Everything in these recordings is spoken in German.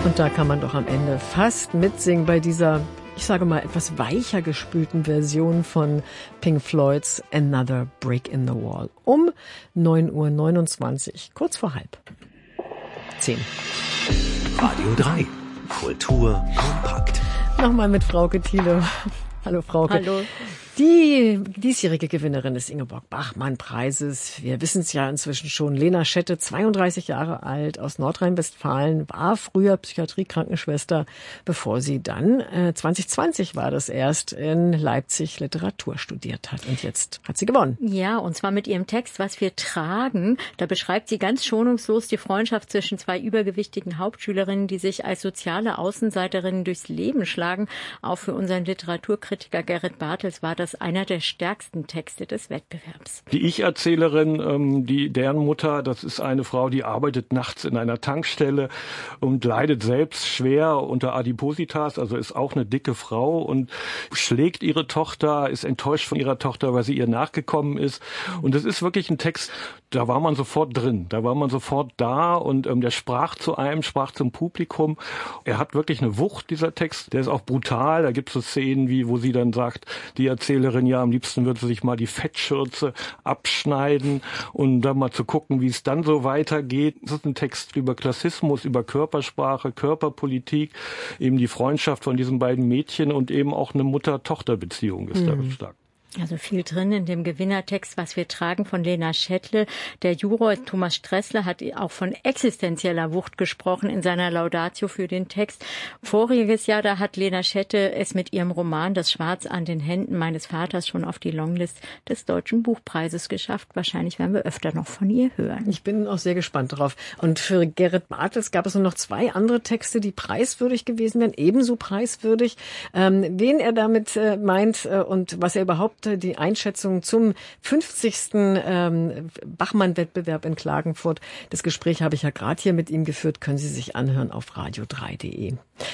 Und da kann man doch am Ende fast mitsingen bei dieser, ich sage mal, etwas weicher gespülten Version von Pink Floyds Another Brick in the Wall. Um 9:29 Uhr, kurz vor 9:30. Radio 3, Kultur kompakt. Nochmal mit Frauke Thiele. Hallo Frauke. Hallo. Die diesjährige Gewinnerin des Ingeborg-Bachmann-Preises, wir wissen es ja inzwischen schon, Lena Schette, 32 Jahre alt, aus Nordrhein-Westfalen, war früher Psychiatrie-Krankenschwester, bevor sie dann, 2020 war das erst, in Leipzig Literatur studiert hat. Und jetzt hat sie gewonnen. Ja, und zwar mit ihrem Text Was wir tragen. Da beschreibt sie ganz schonungslos die Freundschaft zwischen zwei übergewichtigen Hauptschülerinnen, die sich als soziale Außenseiterinnen durchs Leben schlagen. Auch für unseren Literaturkritiker Gerrit Bartels war das einer der stärksten Texte des Wettbewerbs. Die Ich-Erzählerin, deren Mutter, das ist eine Frau, die arbeitet nachts in einer Tankstelle und leidet selbst schwer unter Adipositas, also ist auch eine dicke Frau und schlägt ihre Tochter, ist enttäuscht von ihrer Tochter, weil sie ihr nachgekommen ist. Und das ist wirklich ein Text, da war man sofort drin, da war man sofort da und der sprach zu einem, sprach zum Publikum. Er hat wirklich eine Wucht, dieser Text. Der ist auch brutal, da gibt es so Szenen, wo sie dann sagt, die Erzählerin, ja, am liebsten würde sie sich mal die Fettschürze abschneiden und dann mal zu gucken, wie es dann so weitergeht. Das ist ein Text über Klassismus, über Körpersprache, Körperpolitik, eben die Freundschaft von diesen beiden Mädchen und eben auch eine Mutter-Tochter-Beziehung ist da stark. Also viel drin in dem Gewinnertext, Was wir tragen, von Lena Schette. Der Juror Thomas Stressler hat auch von existenzieller Wucht gesprochen in seiner Laudatio für den Text. Voriges Jahr, da hat Lena Schette es mit ihrem Roman Das Schwarz an den Händen meines Vaters schon auf die Longlist des Deutschen Buchpreises geschafft. Wahrscheinlich werden wir öfter noch von ihr hören. Ich bin auch sehr gespannt drauf. Und für Gerrit Bartels gab es nur noch 2 andere Texte, die preiswürdig gewesen wären, ebenso preiswürdig. Wen er damit meint und was er überhaupt die Einschätzung zum 50. Bachmann-Wettbewerb in Klagenfurt. Das Gespräch habe ich ja gerade hier mit ihm geführt, können Sie sich anhören auf radio3.de.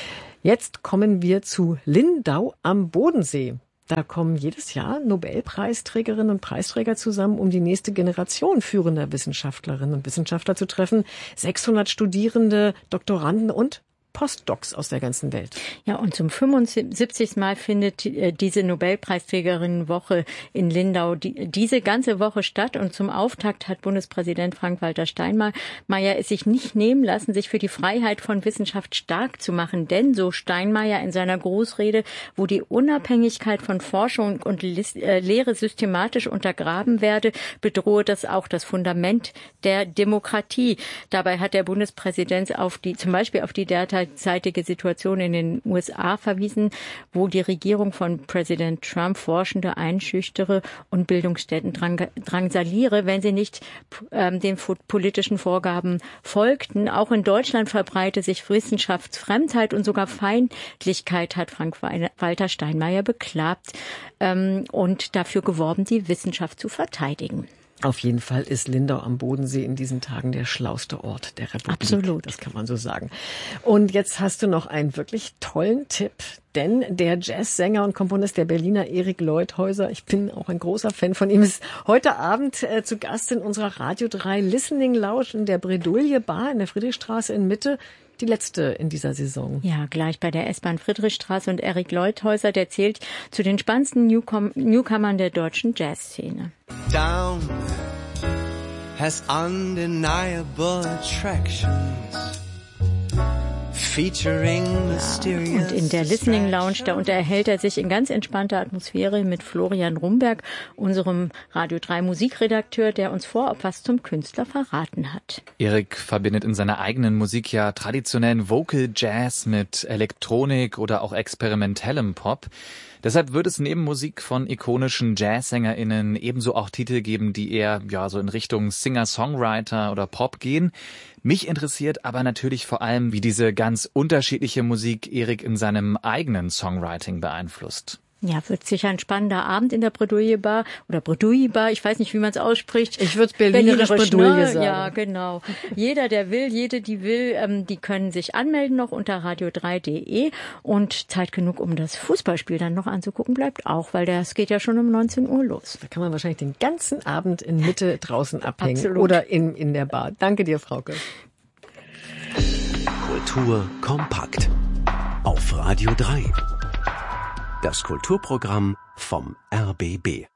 Jetzt kommen wir zu Lindau am Bodensee. Da kommen jedes Jahr Nobelpreisträgerinnen und Preisträger zusammen, um die nächste Generation führender Wissenschaftlerinnen und Wissenschaftler zu treffen. 600 Studierende, Doktoranden und Postdocs aus der ganzen Welt. Ja, und zum 75. Mal findet diese Nobelpreisträgerinnenwoche in Lindau diese ganze Woche statt. Und zum Auftakt hat Bundespräsident Frank-Walter Steinmeier es sich nicht nehmen lassen, sich für die Freiheit von Wissenschaft stark zu machen. Denn, so Steinmeier in seiner Großrede, wo die Unabhängigkeit von Forschung und Lehre systematisch untergraben werde, bedrohe das auch das Fundament der Demokratie. Dabei hat der Bundespräsident zum Beispiel auf die derzeitige Situation in den USA verwiesen, wo die Regierung von Präsident Trump Forschende einschüchtere und Bildungsstätten drangsaliere, wenn sie nicht den politischen Vorgaben folgten. Auch in Deutschland verbreite sich Wissenschaftsfremdheit und sogar Feindlichkeit, hat Frank-Walter Steinmeier beklagt und dafür geworben, die Wissenschaft zu verteidigen. Auf jeden Fall ist Lindau am Bodensee in diesen Tagen der schlauste Ort der Republik. Absolut. Das kann man so sagen. Und jetzt hast du noch einen wirklich tollen Tipp, denn der Jazzsänger und Komponist, der Berliner Erik Leuthäuser, ich bin auch ein großer Fan von ihm, ist heute Abend zu Gast in unserer Radio 3 Listening Lounge in der Bredouille Bar in der Friedrichstraße in Mitte. Die letzte in dieser Saison. Ja, gleich bei der S-Bahn Friedrichstraße. Und Erik Leuthäuser, der zählt zu den spannendsten Newcomern der deutschen Jazzszene. Down has undeniable attractions. Featuring mysterious. Und in der Listening Lounge, da unterhält er sich in ganz entspannter Atmosphäre mit Florian Rumberg, unserem Radio 3 Musikredakteur, der uns vorab was zum Künstler verraten hat. Erik verbindet in seiner eigenen Musik ja traditionellen Vocal Jazz mit Elektronik oder auch experimentellem Pop. Deshalb wird es neben Musik von ikonischen JazzsängerInnen ebenso auch Titel geben, die eher so in Richtung Singer-Songwriter oder Pop gehen. Mich interessiert aber natürlich vor allem, wie diese ganz unterschiedliche Musik Erik in seinem eigenen Songwriting beeinflusst. Ja, wird sicher ein spannender Abend in der Bredouille Bar oder Bredouille Bar. Ich weiß nicht, wie man es ausspricht. Ich würde Berlinerisch Bredouille sagen. Ja, genau. Jeder, der will, jede, die will, die können sich anmelden noch unter radio3.de und Zeit genug, um das Fußballspiel dann noch anzugucken, bleibt auch, weil das geht ja schon um 19 Uhr los. Da kann man wahrscheinlich den ganzen Abend in Mitte draußen abhängen. Absolut. Oder in der Bar. Danke dir, Frauke. Kultur kompakt auf Radio 3. Das Kulturprogramm vom RBB.